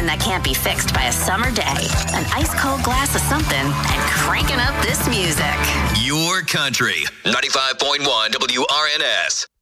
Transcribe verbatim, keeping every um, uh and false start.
something that can't be fixed by a summer day, an ice-cold glass of something, and cranking up this music. Your country. ninety-five point one W R N S.